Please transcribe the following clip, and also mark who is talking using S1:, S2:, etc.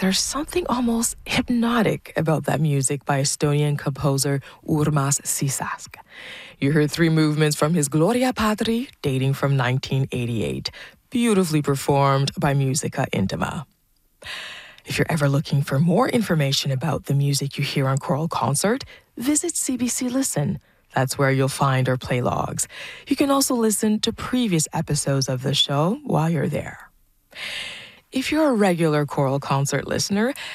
S1: There's something almost hypnotic about that music by Estonian composer Urmas Sisask. You heard 3 movements from his Gloria Patri, dating from 1988, beautifully performed by Musica Intima. If you're ever looking for more information about the music you hear on Choral Concert, visit CBC Listen. That's where you'll find our play logs. You can also listen to previous episodes of the show while you're there. If you're a regular Choral Concert listener,